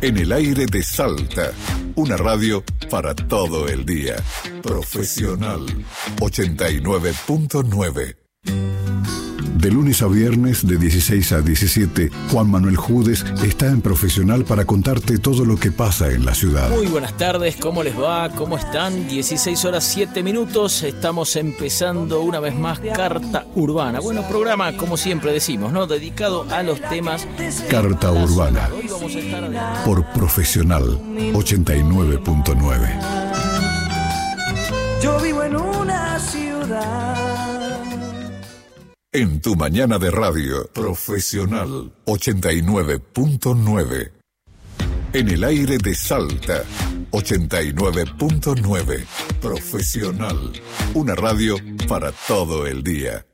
En el aire de Salta, una radio para todo el día. Profesional 89.9. De lunes a viernes, de 16 a 17, Juan Manuel Judes está en Profesional para contarte todo lo que pasa en la ciudad. Muy buenas tardes, ¿cómo les va? ¿Cómo están? 16 horas 7 minutos, estamos empezando una vez más Carta Urbana. Bueno, programa, como siempre decimos, ¿no? Dedicado a los temas... Carta Urbana, Hoy vamos a estar por Profesional 89.9. Yo vivo en una ciudad. En tu mañana de radio, Profesional 89.9. En el aire de Salta, 89.9. Profesional, una radio para todo el día.